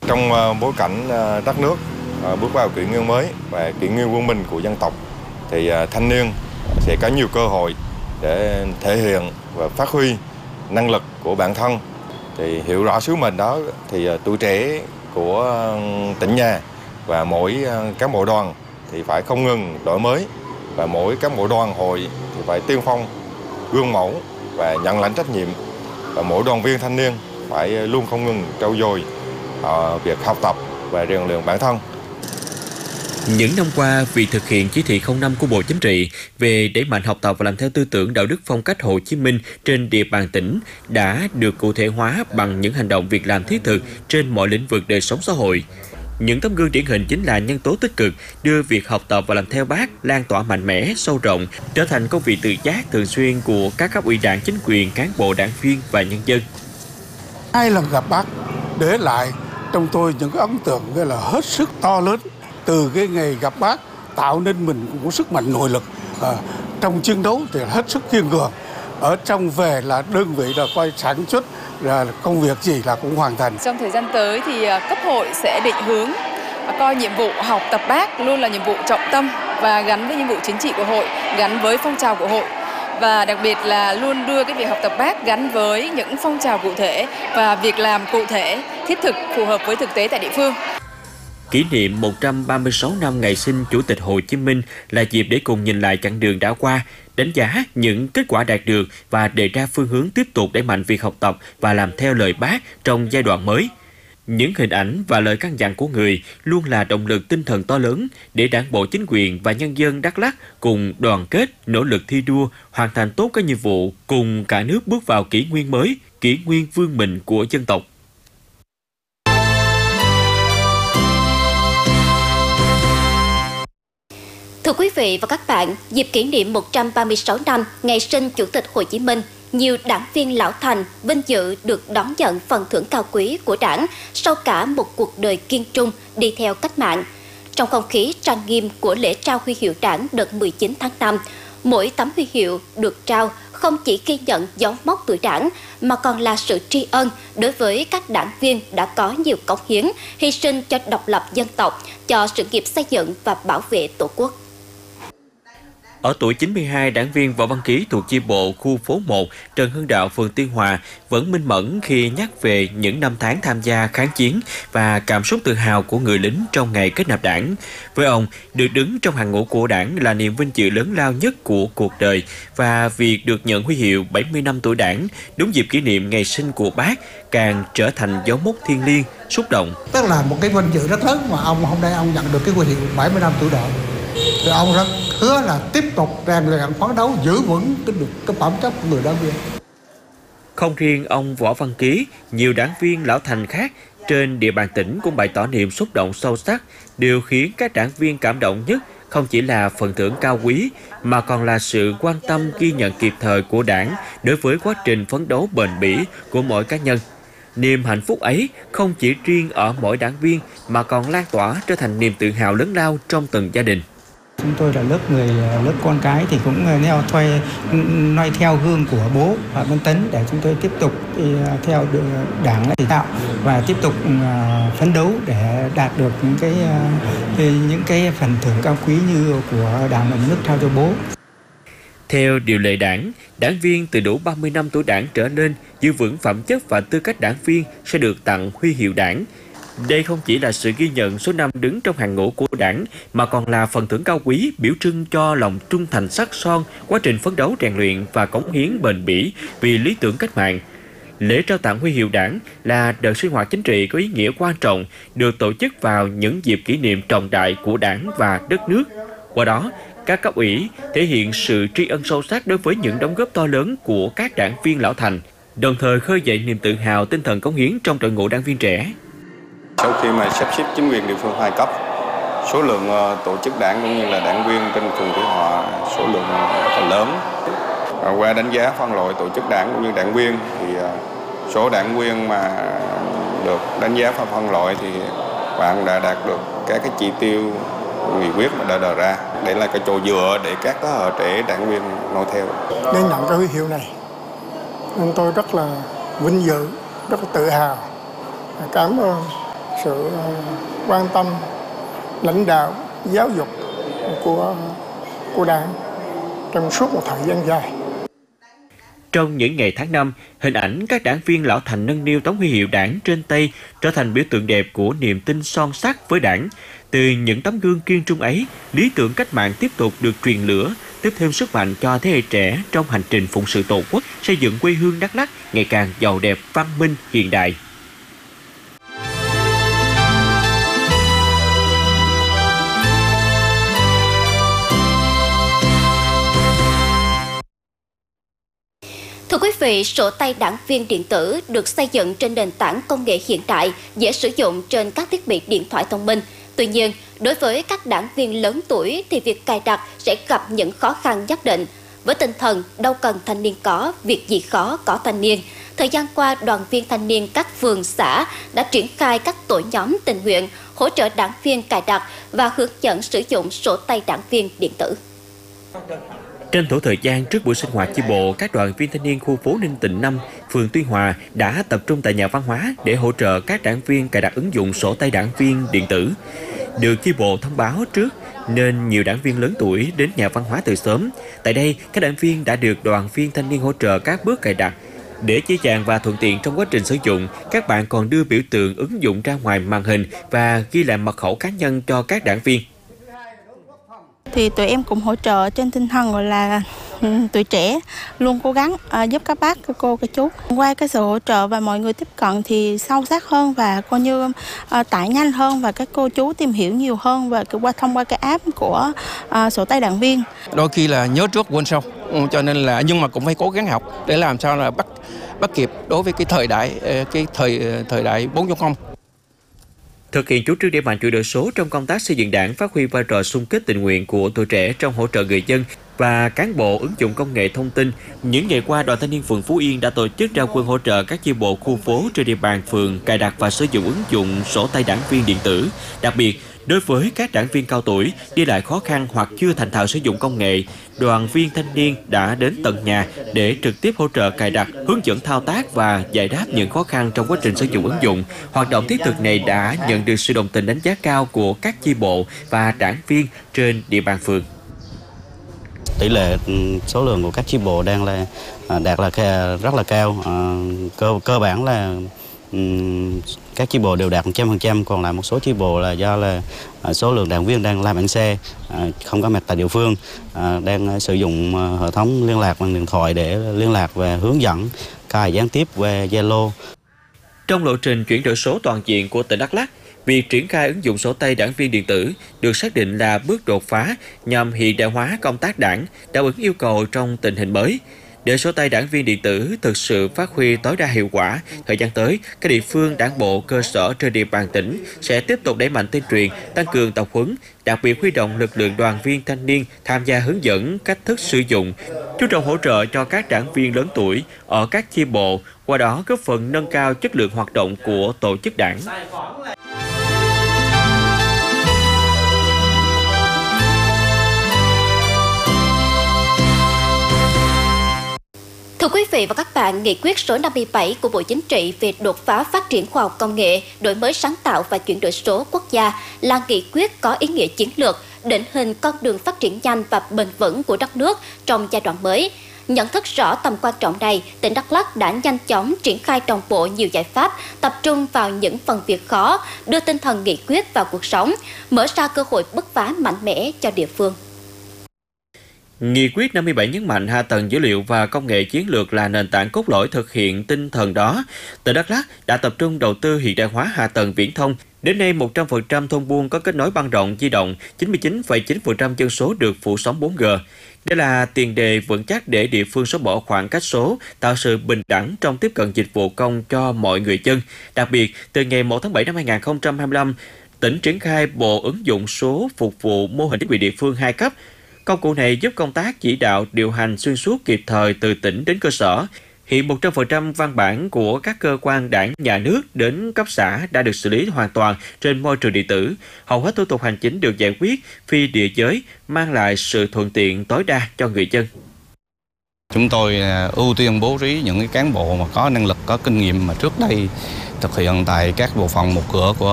Trong bối cảnh đất nước bước vào kỷ nguyên mới và kỷ nguyên quân bình của dân tộc thì thanh niên sẽ có nhiều cơ hội để thể hiện và phát huy năng lực của bản thân. Thì hiểu rõ sứ mệnh đó thì tuổi trẻ của tỉnh nhà và mỗi cán bộ đoàn thì phải không ngừng đổi mới, và mỗi cán bộ đoàn hội thì phải tiên phong, gương mẫu và nhận lãnh trách nhiệm, và mỗi đoàn viên thanh niên phải luôn không ngừng trau dồi việc học tập và rèn luyện bản thân. Những năm qua, việc thực hiện chỉ thị 05 của Bộ Chính trị về đẩy mạnh học tập và làm theo tư tưởng đạo đức phong cách Hồ Chí Minh trên địa bàn tỉnh đã được cụ thể hóa bằng những hành động việc làm thiết thực trên mọi lĩnh vực đời sống xã hội. Những tấm gương điển hình chính là nhân tố tích cực đưa việc học tập và làm theo Bác lan tỏa mạnh mẽ, sâu rộng, trở thành công việc tự giác thường xuyên của các cấp ủy Đảng, chính quyền, cán bộ, đảng viên và nhân dân. 2 lần gặp Bác để lại trong tôi những cái ấn tượng là hết sức to lớn. Từ cái ngày gặp Bác tạo nên mình cũng có sức mạnh nội lực trong chiến đấu thì hết sức kiên cường. Ở trong về là đơn vị là coi sản xuất là công việc gì là cũng hoàn thành. Trong thời gian tới thì cấp hội sẽ định hướng coi nhiệm vụ học tập Bác luôn là nhiệm vụ trọng tâm và gắn với nhiệm vụ chính trị của hội, gắn với phong trào của hội. Và đặc biệt là luôn đưa cái việc học tập Bác gắn với những phong trào cụ thể và việc làm cụ thể, thiết thực, phù hợp với thực tế tại địa phương. Kỷ niệm 136 năm ngày sinh Chủ tịch Hồ Chí Minh là dịp để cùng nhìn lại chặng đường đã qua, đánh giá những kết quả đạt được và đề ra phương hướng tiếp tục đẩy mạnh việc học tập và làm theo lời Bác trong giai đoạn mới. Những hình ảnh và lời căn dặn của người luôn là động lực tinh thần to lớn để Đảng bộ, chính quyền và nhân dân Đắk Lắk cùng đoàn kết, nỗ lực thi đua, hoàn thành tốt các nhiệm vụ cùng cả nước bước vào kỷ nguyên mới, kỷ nguyên vương mình của dân tộc. Thưa quý vị và các bạn, dịp kỷ niệm 136 năm ngày sinh Chủ tịch Hồ Chí Minh, nhiều đảng viên lão thành vinh dự được đón nhận phần thưởng cao quý của Đảng sau cả một cuộc đời kiên trung đi theo cách mạng. Trong không khí trang nghiêm của lễ trao huy hiệu Đảng đợt 19 tháng 5, mỗi tấm huy hiệu được trao không chỉ ghi nhận dấu mốc tuổi Đảng mà còn là sự tri ân đối với các đảng viên đã có nhiều cống hiến, hy sinh cho độc lập dân tộc, cho sự nghiệp xây dựng và bảo vệ Tổ quốc. Ở tuổi 92, đảng viên Võ Văn Ký thuộc chi bộ khu phố 1, Trần Hưng Đạo, phường Tiên Hòa vẫn minh mẫn khi nhắc về những năm tháng tham gia kháng chiến và cảm xúc tự hào của người lính trong ngày kết nạp Đảng. Với ông, được đứng trong hàng ngũ của Đảng là niềm vinh dự lớn lao nhất của cuộc đời, và việc được nhận huy hiệu 70 năm tuổi Đảng đúng dịp kỷ niệm ngày sinh của Bác càng trở thành dấu mốc thiêng liêng, xúc động. Tức là một cái vinh dự rất lớn mà ông hôm nay ông nhận được cái huy hiệu 70 năm tuổi Đảng. Thì ông rất hứa là tiếp tục rèn luyện phấn đấu giữ vững cái phẩm chất của người đảng viên. Không riêng ông Võ Văn Ký, nhiều đảng viên lão thành khác trên địa bàn tỉnh cũng bày tỏ niềm xúc động sâu sắc. Điều khiến các đảng viên cảm động nhất không chỉ là phần thưởng cao quý mà còn là sự quan tâm, ghi nhận kịp thời của Đảng đối với quá trình phấn đấu bền bỉ của mỗi cá nhân. Niềm hạnh phúc ấy không chỉ riêng ở mỗi đảng viên mà còn lan tỏa trở thành niềm tự hào lớn lao trong từng gia đình. Chúng tôi là lớp con cái thì cũng noi theo gương của bố Phạm Văn Tấn để chúng tôi tiếp tục theo Đảng lãnh đạo và tiếp tục phấn đấu để đạt được những cái phần thưởng cao quý như của Đảng và nước trao cho bố. Theo điều lệ Đảng, đảng viên từ đủ 30 năm tuổi Đảng trở lên giữ vững phẩm chất và tư cách đảng viên sẽ được tặng huy hiệu Đảng. Đây không chỉ là sự ghi nhận số năm đứng trong hàng ngũ của Đảng mà còn là phần thưởng cao quý biểu trưng cho lòng trung thành sắc son, quá trình phấn đấu rèn luyện và cống hiến bền bỉ vì lý tưởng cách mạng. Lễ trao tặng huy hiệu Đảng là đợt sinh hoạt chính trị có ý nghĩa quan trọng được tổ chức vào những dịp kỷ niệm trọng đại của Đảng và đất nước. Qua đó, các cấp ủy thể hiện sự tri ân sâu sắc đối với những đóng góp to lớn của các đảng viên lão thành, đồng thời khơi dậy niềm tự hào, tinh thần cống hiến trong đội ngũ đảng viên trẻ. Sau khi mà sắp xếp chính quyền địa phương 2 cấp, số lượng tổ chức đảng cũng như là đảng viên trên phường Thủy Hòa số lượng rất là lớn. Qua đánh giá phân loại tổ chức đảng cũng như đảng viên thì số đảng viên mà được đánh giá và phân loại thì bạn đã đạt được các cái chỉ tiêu nghị quyết mà đã đề ra. Đây là cái chỗ dựa để các thế hệ trẻ đảng viên noi theo. Để nhận cái huy hiệu này nên tôi rất là vinh dự, rất là tự hào. Cảm ơn sự quan tâm lãnh đạo giáo dục của Đảng trong suốt một thời gian dài. Trong những ngày tháng năm, hình ảnh các đảng viên lão thành nâng niu tấm huy hiệu Đảng trên tay trở thành biểu tượng đẹp của niềm tin son sắt với Đảng. Từ những tấm gương kiên trung ấy, lý tưởng cách mạng tiếp tục được truyền lửa, tiếp thêm sức mạnh cho thế hệ trẻ trong hành trình phụng sự Tổ quốc, xây dựng quê hương Đắk Lắk ngày càng giàu đẹp, văn minh, hiện đại. Thưa quý vị, sổ tay đảng viên điện tử được xây dựng trên nền tảng công nghệ hiện đại, dễ sử dụng trên các thiết bị điện thoại thông minh. Tuy nhiên, đối với các đảng viên lớn tuổi thì việc cài đặt sẽ gặp những khó khăn nhất định. Với tinh thần đâu cần thanh niên có, việc gì khó có thanh niên, thời gian qua đoàn viên thanh niên các phường xã đã triển khai các tổ nhóm tình nguyện hỗ trợ đảng viên cài đặt và hướng dẫn sử dụng sổ tay đảng viên điện tử. Tranh thủ thời gian trước buổi sinh hoạt chi bộ, các đoàn viên thanh niên khu phố Ninh Tịnh 5, phường Tuy Hòa đã tập trung tại nhà văn hóa để hỗ trợ các đảng viên cài đặt ứng dụng sổ tay đảng viên điện tử. Được chi bộ thông báo trước nên nhiều đảng viên lớn tuổi đến nhà văn hóa từ sớm. Tại đây, các đảng viên đã được đoàn viên thanh niên hỗ trợ các bước cài đặt. Để dễ dàng và thuận tiện trong quá trình sử dụng, các bạn còn đưa biểu tượng ứng dụng ra ngoài màn hình và ghi lại mật khẩu cá nhân cho các đảng viên. Thì tụi em cũng hỗ trợ trên tinh thần gọi là tuổi trẻ luôn cố gắng giúp các bác, các cô, các chú. Qua cái sự hỗ trợ và mọi người tiếp cận thì sâu sắc hơn và coi như tải nhanh hơn và các cô chú tìm hiểu nhiều hơn và thông qua cái app của sổ tay đảng viên. Đôi khi là nhớ trước quên sau, cho nên là nhưng mà cũng phải cố gắng học để làm sao là bắt kịp đối với cái thời đại 4.0. Thực hiện chủ trương đẩy mạnh chuyển đổi số trong công tác xây dựng Đảng, phát huy vai trò xung kích tình nguyện của tuổi trẻ trong hỗ trợ người dân và cán bộ ứng dụng công nghệ thông tin. Những ngày qua, Đoàn Thanh niên phường Phú Yên đã tổ chức ra quân hỗ trợ các chi bộ khu phố trên địa bàn phường cài đặt và sử dụng ứng dụng sổ tay đảng viên điện tử. Đặc biệt, đối với các đảng viên cao tuổi đi lại khó khăn hoặc chưa thành thạo sử dụng công nghệ, đoàn viên thanh niên đã đến tận nhà để trực tiếp hỗ trợ cài đặt, hướng dẫn thao tác và giải đáp những khó khăn trong quá trình sử dụng ứng dụng. Hoạt động thiết thực này đã nhận được sự đồng tình đánh giá cao của các chi bộ và đảng viên trên địa bàn phường. Tỷ lệ số lượng của các chi bộ đang đạt rất là cao, cơ bản là các chi bộ đều đạt 100%, còn lại một số chi bộ là do là số lượng đảng viên đang làm ăn xe, không có mặt tại địa phương, đang sử dụng hệ thống liên lạc bằng điện thoại để liên lạc và hướng dẫn cài gián tiếp qua Zalo. Trong lộ trình chuyển đổi số toàn diện của tỉnh Đắk Lắk, việc triển khai ứng dụng sổ tay đảng viên điện tử được xác định là bước đột phá nhằm hiện đại hóa công tác đảng, đáp ứng yêu cầu trong tình hình mới. Để sổ tay đảng viên điện tử thực sự phát huy tối đa hiệu quả, thời gian tới, các địa phương đảng bộ cơ sở trên địa bàn tỉnh sẽ tiếp tục đẩy mạnh tuyên truyền, tăng cường tập huấn, đặc biệt huy động lực lượng đoàn viên thanh niên tham gia hướng dẫn cách thức sử dụng, chú trọng hỗ trợ cho các đảng viên lớn tuổi ở các chi bộ, qua đó góp phần nâng cao chất lượng hoạt động của tổ chức đảng. Thưa quý vị và các bạn, nghị quyết số 57 của Bộ Chính trị về đột phá phát triển khoa học công nghệ, đổi mới sáng tạo và chuyển đổi số quốc gia là nghị quyết có ý nghĩa chiến lược, định hình con đường phát triển nhanh và bền vững của đất nước trong giai đoạn mới. Nhận thức rõ tầm quan trọng này, tỉnh Đắk Lắk đã nhanh chóng triển khai đồng bộ nhiều giải pháp, tập trung vào những phần việc khó, đưa tinh thần nghị quyết vào cuộc sống, mở ra cơ hội bứt phá mạnh mẽ cho địa phương. Nghị quyết 57 nhấn mạnh hạ tầng dữ liệu và công nghệ chiến lược là nền tảng cốt lõi thực hiện tinh thần đó. Tỉnh Đắk Lắk đã tập trung đầu tư hiện đại hóa hạ tầng viễn thông. Đến nay, 100% thôn buôn có kết nối băng rộng di động, 99,9% dân số được phủ sóng 4G. Đây là tiền đề vững chắc để địa phương xóa bỏ khoảng cách số, tạo sự bình đẳng trong tiếp cận dịch vụ công cho mọi người dân. Đặc biệt, từ ngày 1 tháng 7 năm 2025, tỉnh triển khai bộ ứng dụng số phục vụ mô hình chính quyền địa phương 2 cấp. Công cụ này giúp công tác chỉ đạo, điều hành xuyên suốt kịp thời từ tỉnh đến cơ sở. Hiện 100% văn bản của các cơ quan đảng, nhà nước đến cấp xã đã được xử lý hoàn toàn trên môi trường điện tử. Hầu hết thủ tục hành chính được giải quyết phi địa giới, mang lại sự thuận tiện tối đa cho người dân. Chúng tôi ưu tiên bố trí những cái cán bộ mà có năng lực, có kinh nghiệm mà trước đây thực hiện tại các bộ phận một cửa của